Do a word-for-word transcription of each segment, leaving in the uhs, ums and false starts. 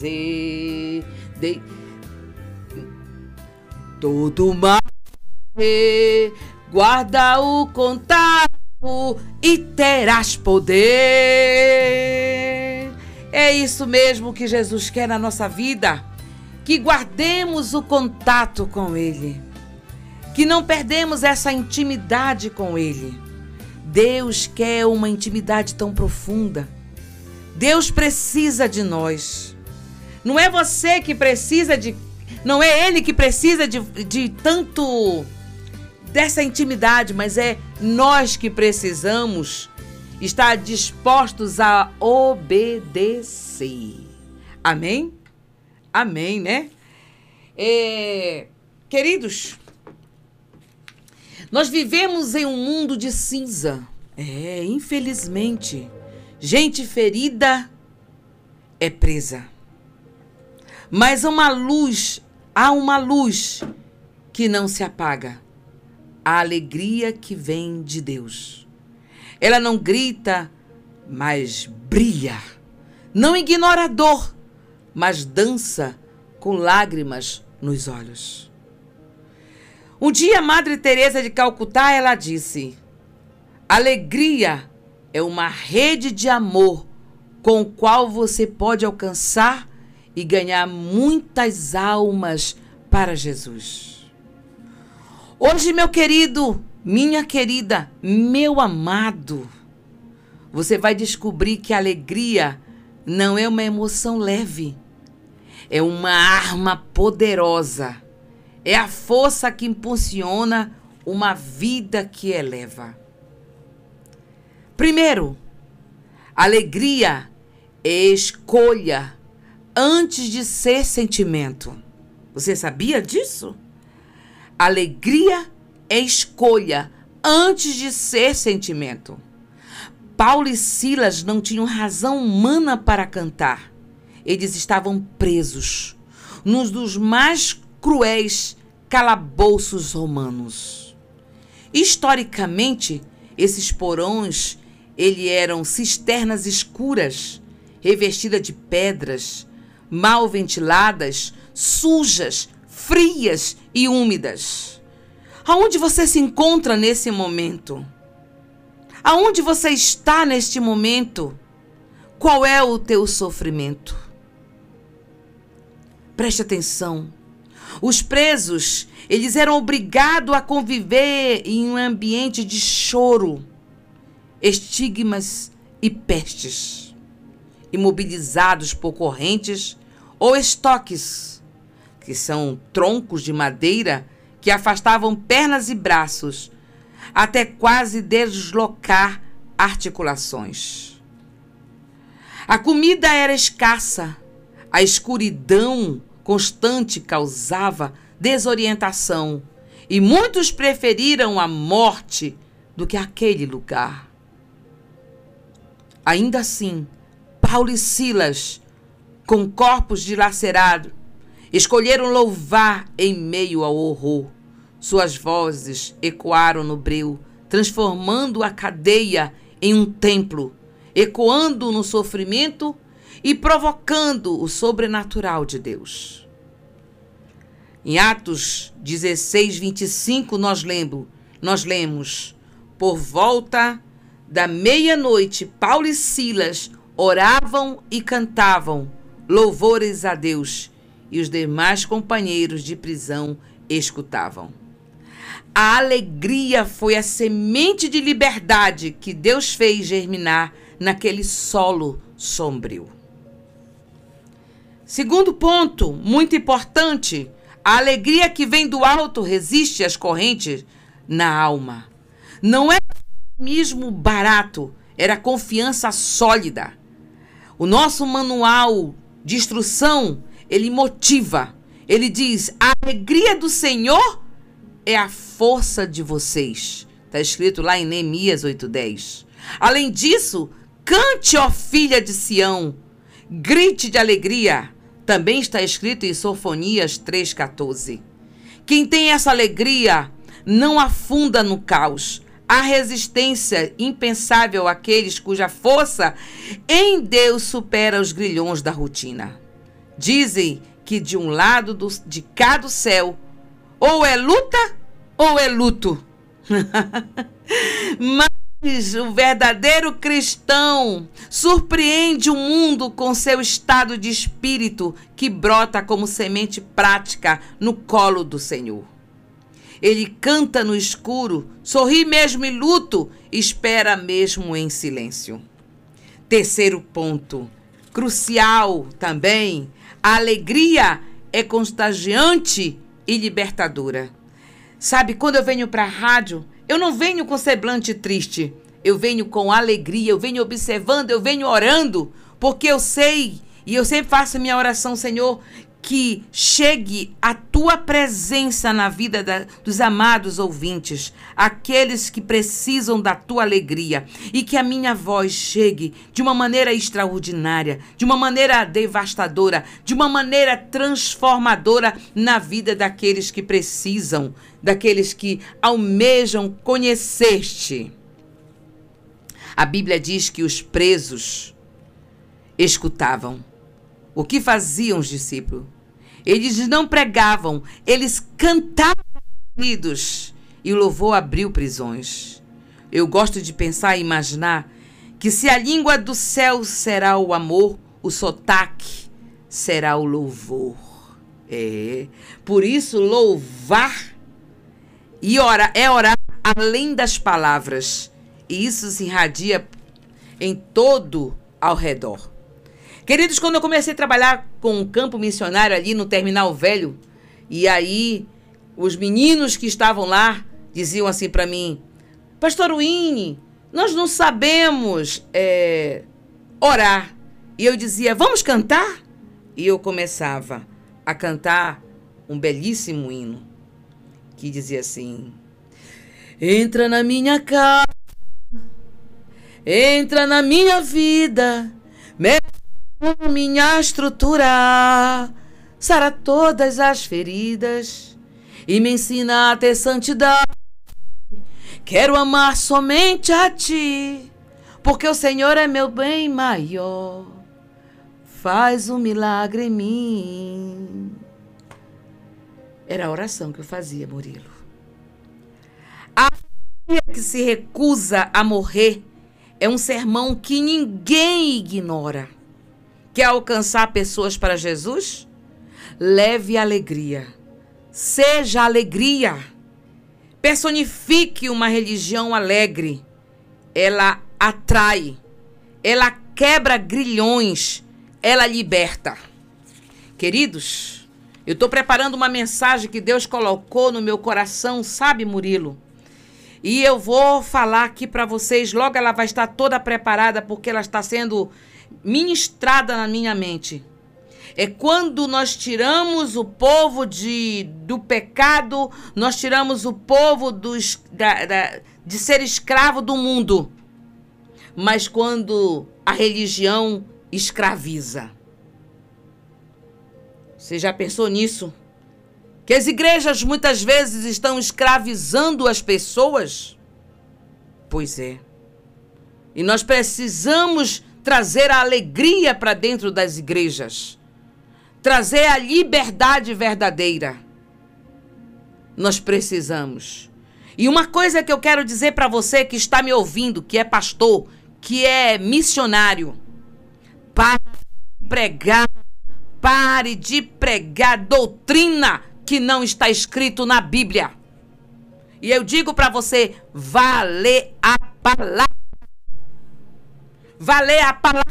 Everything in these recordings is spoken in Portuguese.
de, de todo mal, guarda o contato e terás poder. É isso mesmo que Jesus quer na nossa vida, que guardemos o contato com Ele, que não perdemos essa intimidade com Ele. Deus quer uma intimidade tão profunda. Deus precisa de nós. Não é você que precisa de... Não é Ele que precisa de, de tanto... dessa intimidade, mas é nós que precisamos estar dispostos a obedecer. Amém? Amém, né? É, queridos, nós vivemos em um mundo de cinza. É, infelizmente, gente ferida é presa. Mas uma luz, há uma luz que não se apaga. A alegria que vem de Deus. Ela não grita, mas brilha. Não ignora a dor, mas dança com lágrimas nos olhos. Um dia, Madre Teresa de Calcutá, ela disse: alegria é uma rede de amor com o qual você pode alcançar e ganhar muitas almas para Jesus. Hoje, meu querido, minha querida, meu amado, você vai descobrir que a alegria não é uma emoção leve. É uma arma poderosa. É a força que impulsiona uma vida que eleva. Primeiro, alegria é escolha antes de ser sentimento. Você sabia disso? Alegria é escolha antes de ser sentimento. Paulo e Silas não tinham razão humana para cantar. Eles estavam presos num dos mais cruéis calabouços romanos. Historicamente, esses porões eles eram cisternas escuras, revestidas de pedras, mal ventiladas, sujas, frias e úmidas. Aonde você se encontra nesse momento? Aonde você está neste momento? Qual é o teu sofrimento? Preste atenção. Os presos, eles eram obrigados a conviver em um ambiente de choro, estigmas e pestes, imobilizados por correntes ou estoques, que são troncos de madeira que afastavam pernas e braços, até quase deslocar articulações. A comida era escassa, a escuridão constante causava desorientação e muitos preferiram a morte do que aquele lugar. Ainda assim, Paulo e Silas, com corpos dilacerados, escolheram louvar em meio ao horror. Suas vozes ecoaram no breu, transformando a cadeia em um templo, ecoando no sofrimento e provocando o sobrenatural de Deus. Em Atos dezesseis, vinte e cinco, nós, lembro, nós lemos: por volta da meia-noite, Paulo e Silas oravam e cantavam louvores a Deus, e os demais companheiros de prisão escutavam. A alegria foi a semente de liberdade que Deus fez germinar naquele solo sombrio. Segundo ponto, muito importante, a alegria que vem do alto resiste às correntes na alma. Não é mesmo barato, era confiança sólida. O nosso manual de instrução, ele motiva, ele diz: a alegria do Senhor é a força de vocês. Está escrito lá em Neemias oito, dez. Além disso, cante, ó filha de Sião, grite de alegria. Também está escrito em Sofonias três, quatorze. Quem tem essa alegria não afunda no caos. Há resistência impensável àqueles cuja força em Deus supera os grilhões da rotina. Dizem que de um lado do, de cá do céu, ou é luta ou é luto. Mas o verdadeiro cristão surpreende o mundo com seu estado de espírito que brota como semente prática no colo do Senhor. Ele canta no escuro, sorri mesmo em luto, espera mesmo em silêncio. Terceiro ponto, crucial também, a alegria é contagiante e libertadora. Sabe, quando eu venho para a rádio, eu não venho com semblante triste, eu venho com alegria, eu venho observando, eu venho orando, porque eu sei, e eu sempre faço minha oração, Senhor, que chegue a tua presença na vida da, dos amados ouvintes, aqueles que precisam da tua alegria, e que a minha voz chegue de uma maneira extraordinária, de uma maneira devastadora, de uma maneira transformadora na vida daqueles que precisam, daqueles que almejam conhecer-te. A Bíblia diz que os presos escutavam. O que faziam os discípulos? Eles não pregavam, eles cantavam unidos, e o louvor abriu prisões. Eu gosto de pensar e imaginar que se a língua do céu será o amor, o sotaque será o louvor. É, por isso louvar e orar é orar além das palavras, e isso se irradia em todo ao redor. Queridos, quando eu comecei a trabalhar com um campo missionário ali no Terminal Velho, e aí os meninos que estavam lá diziam assim para mim: Pastor Winnie, nós não sabemos é, orar. E eu dizia: vamos cantar? E eu começava a cantar um belíssimo hino que dizia assim: entra na minha casa, entra na minha vida, mexe com minha estrutura, sara todas as feridas e me ensina a ter santidade. Quero amar somente a ti, porque o Senhor é meu bem maior. Faz um milagre em mim. Era a oração que eu fazia, Murilo. A que se recusa a morrer é um sermão que ninguém ignora. Quer alcançar pessoas para Jesus? Leve alegria. Seja alegria. Personifique uma religião alegre. Ela atrai. Ela quebra grilhões. Ela liberta. Queridos, eu estou preparando uma mensagem que Deus colocou no meu coração, sabe, Murilo? E eu vou falar aqui para vocês. Logo ela vai estar toda preparada, porque ela está sendo ministrada na minha mente. É quando nós tiramos o povo de, do pecado, nós tiramos o povo dos, da, da, de ser escravo do mundo. Mas quando a religião escraviza. Você já pensou nisso? Que as igrejas muitas vezes estão escravizando as pessoas? Pois é. E nós precisamos trazer a alegria para dentro das igrejas. Trazer a liberdade verdadeira. Nós precisamos. E uma coisa que eu quero dizer para você que está me ouvindo, que é pastor, que é missionário. Pare de pregar, pare de pregar doutrina que não está escrito na Bíblia. E eu digo para você, vá ler a palavra. Vá ler a palavra.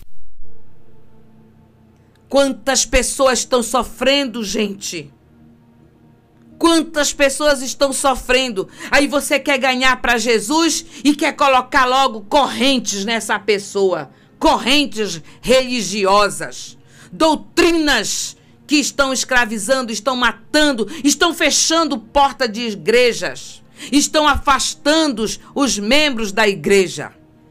Quantas pessoas estão sofrendo, gente? Quantas pessoas estão sofrendo? Aí você quer ganhar para Jesus e quer colocar logo correntes nessa pessoa. Correntes religiosas. Doutrinas que estão escravizando, estão matando, estão fechando porta de igrejas. Estão afastando os membros da igreja.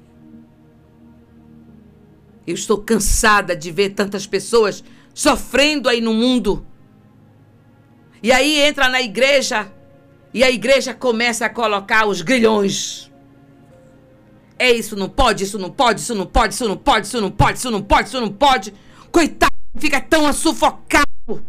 Eu estou cansada de ver tantas pessoas sofrendo aí no mundo. E aí entra na igreja e a igreja começa a colocar os grilhões. É isso, não pode, isso não pode, isso não pode, isso não pode, isso não pode, isso não pode, isso não pode. Coitado fica tão sufocado.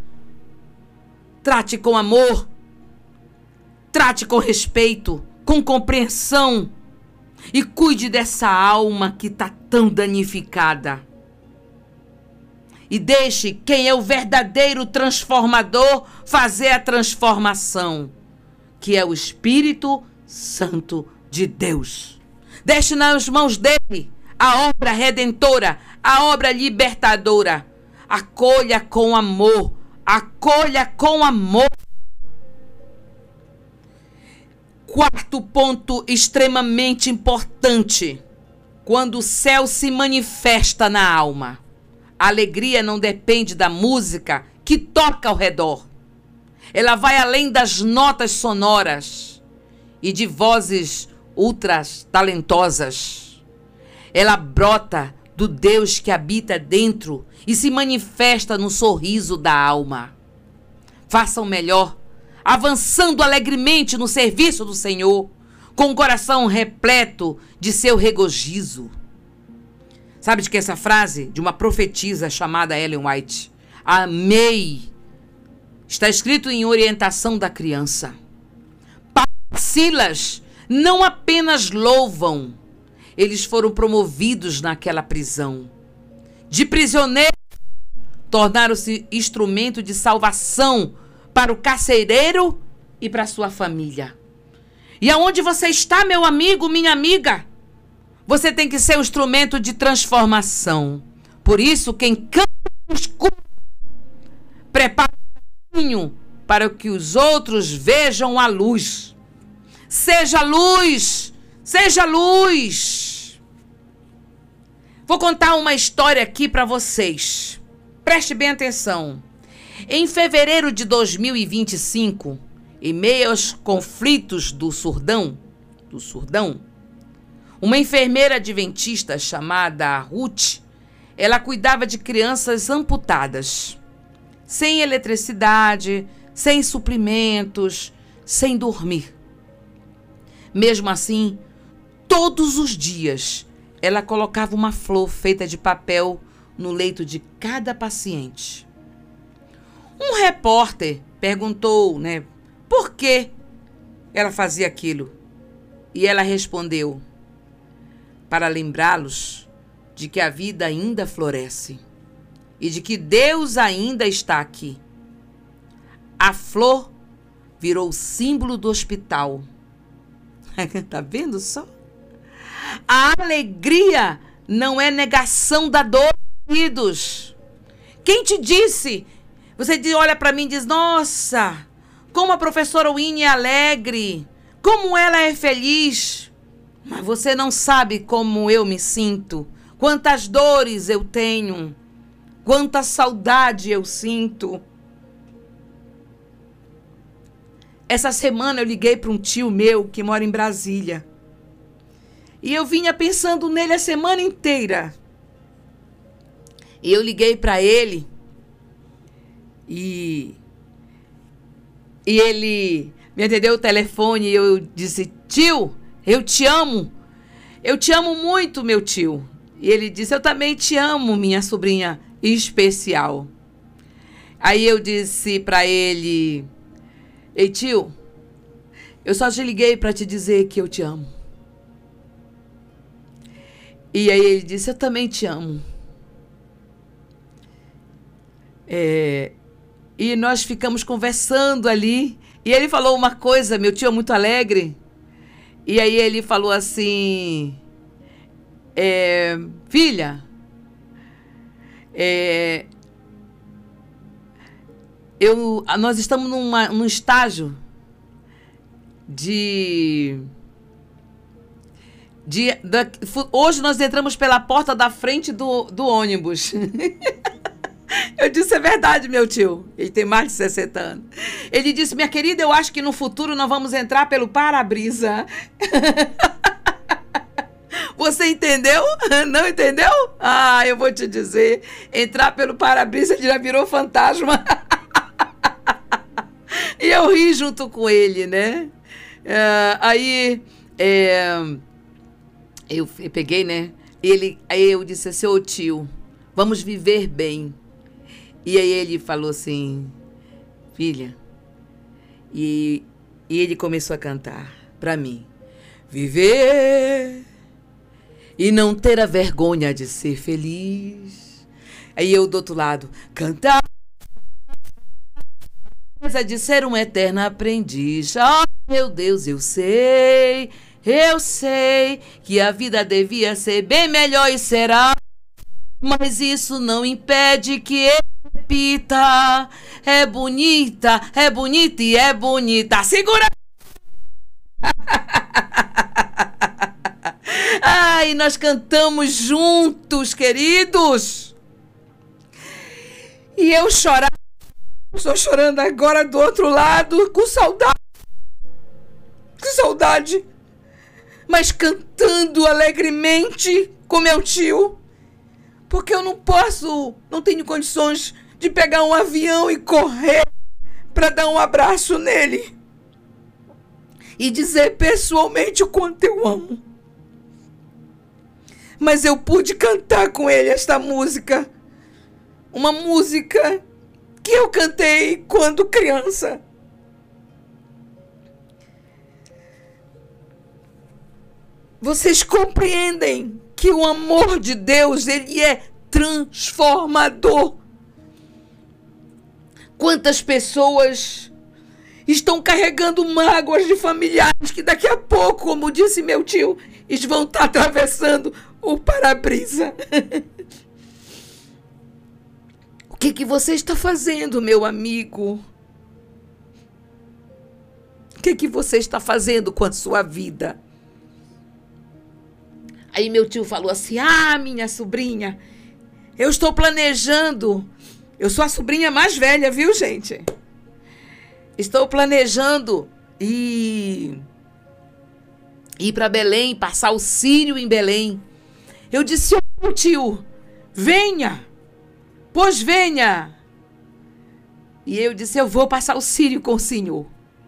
Trate com amor. Trate com respeito, com compreensão. E cuide dessa alma que está tão danificada. E deixe quem é o verdadeiro transformador fazer a transformação, que é o Espírito Santo de Deus. Deixe nas mãos dele a obra redentora, a obra libertadora. Acolha com amor, acolha com amor. Quarto ponto extremamente importante. Quando o céu se manifesta na alma, a alegria não depende da música que toca ao redor. Ela vai além das notas sonoras e de vozes ultras talentosas. Ela brota do Deus que habita dentro e se manifesta no sorriso da alma. Faça o melhor, avançando alegremente no serviço do Senhor, com o coração repleto de seu regozijo. Sabe de que essa frase de uma profetisa chamada Ellen White? Amei. Está escrito em Orientação da Criança. Paulo e Silas não apenas louvam, eles foram promovidos naquela prisão. De prisioneiro, tornaram-se instrumento de salvação para o carcereiro e para sua família. E aonde você está, meu amigo, minha amiga? Você tem que ser um instrumento de transformação. Por isso, quem canta no escuro, prepara o caminho para que os outros vejam a luz. Seja luz, seja luz. Vou contar uma história aqui para vocês. Preste bem atenção. Em fevereiro de dois mil e vinte e cinco, em meio aos conflitos do Surdão, do Surdão, uma enfermeira adventista chamada Ruth, ela cuidava de crianças amputadas, sem eletricidade, sem suprimentos, sem dormir. Mesmo assim, todos os dias, ela colocava uma flor feita de papel no leito de cada paciente. Um repórter perguntou, né, por que ela fazia aquilo? E ela respondeu: para lembrá-los de que a vida ainda floresce e de que Deus ainda está aqui. A flor virou o símbolo do hospital. Tá vendo só? A alegria não é negação da dor, queridos. Quem te disse? Você olha para mim e diz: nossa, como a professora Winnie é alegre, como ela é feliz. Mas você não sabe como eu me sinto, quantas dores eu tenho, quanta saudade eu sinto. Essa semana eu liguei para um tio meu que mora em Brasília. E eu vinha pensando nele a semana inteira. E eu liguei para ele e, e ele me atendeu o telefone e eu disse: tio, eu te amo. Eu te amo muito, meu tio. E ele disse: eu também te amo, minha sobrinha especial. Aí eu disse para ele: ei, tio, eu só te liguei para te dizer que eu te amo. E aí ele disse: eu também te amo. É, e nós ficamos conversando ali. E ele falou uma coisa, meu tio é muito alegre. E aí ele falou assim: é, filha, é, eu, nós estamos numa, num estágio de, de, de... Hoje nós entramos pela porta da frente do, do ônibus. Eu disse: é verdade, meu tio. Ele tem mais de sessenta anos. Ele disse: minha querida, eu acho que no futuro nós vamos entrar pelo para-brisa. Você entendeu? Não entendeu? Ah, eu vou te dizer. Entrar pelo para-brisa, ele já virou fantasma. E eu ri junto com ele, né? É, aí, é, eu, eu peguei, né? Ele, aí eu disse assim: ô tio, vamos viver bem. E aí ele falou assim, filha, e, e ele começou a cantar para mim. Viver e não ter a vergonha de ser feliz. Aí eu do outro lado, cantar de ser um eterno aprendiz. Oh, meu Deus, eu sei, eu sei que a vida devia ser bem melhor e será, mas isso não impede que eu repita. É bonita, é bonita e é bonita. Segura! Ai, nós cantamos juntos, queridos. E eu chorava. Estou chorando agora do outro lado, com saudade. Com saudade. Mas cantando alegremente com meu tio. Porque eu não posso, não tenho condições de pegar um avião e correr para dar um abraço nele. E dizer pessoalmente o quanto eu amo. Mas eu pude cantar com ele esta música. Uma música que eu cantei quando criança. Vocês compreendem que o amor de Deus, ele é transformador. Quantas pessoas estão carregando mágoas de familiares que daqui a pouco, como disse meu tio, eles vão estar atravessando o para-brisa. O que que você está fazendo, meu amigo? O que que você está fazendo com a sua vida? Aí meu tio falou assim, ah, minha sobrinha, eu estou planejando, eu sou a sobrinha mais velha, viu, gente? Estou planejando ir, ir para Belém, passar o Sírio em Belém. Eu disse, ô meu tio, venha, pois venha. E eu disse, eu vou passar o Sírio com o senhor.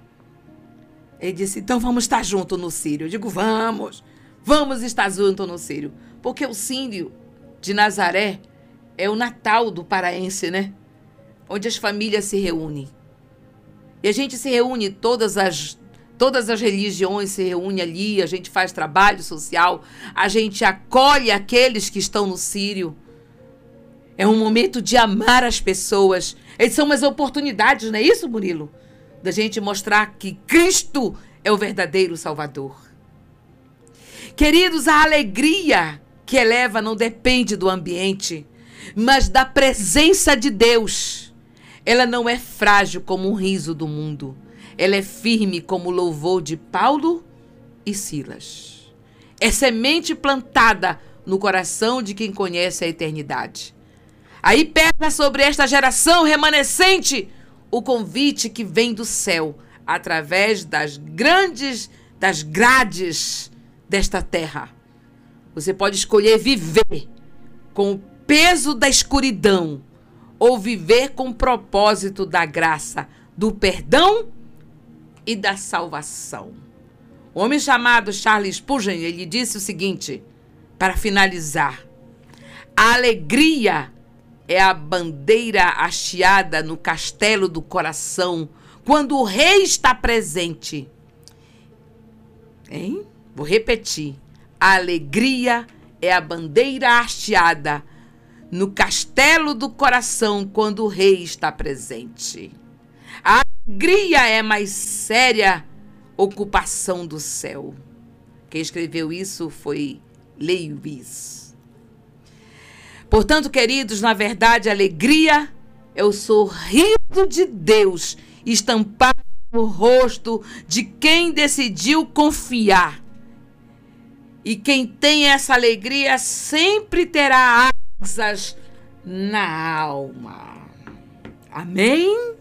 Ele disse, então vamos estar juntos no Sírio. Eu digo, vamos, vamos estar juntos no Sírio. Porque o Sírio de Nazaré é o Natal do paraense, né? Onde as famílias se reúnem. E a gente se reúne, todas as, todas as religiões se reúnem ali, a gente faz trabalho social, a gente acolhe aqueles que estão no Sírio. É um momento de amar as pessoas. Essas são umas oportunidades, não é isso, Murilo? Da gente mostrar que Cristo é o verdadeiro Salvador. Queridos, a alegria que eleva não depende do ambiente, mas da presença de Deus. Ela não é frágil como um riso do mundo. Ela é firme como o louvor de Paulo e Silas. É semente plantada no coração de quem conhece a eternidade. Aí pesa sobre esta geração remanescente o convite que vem do céu, através das grandes, das grades desta terra. Você pode escolher viver com o peso da escuridão ou viver com o propósito da graça, do perdão e da salvação. O homem chamado Charles Spurgeon, ele disse o seguinte, para finalizar: a alegria é a bandeira hasteada no castelo do coração quando o rei está presente. Hein? Vou repetir. A alegria é a bandeira hasteada no castelo do coração quando o rei está presente. A alegria é a mais séria ocupação do céu. Quem escreveu isso foi Lewis. Portanto, queridos, na verdade, a alegria é o sorriso de Deus estampado no rosto de quem decidiu confiar. E quem tem essa alegria sempre terá asas na alma. Amém?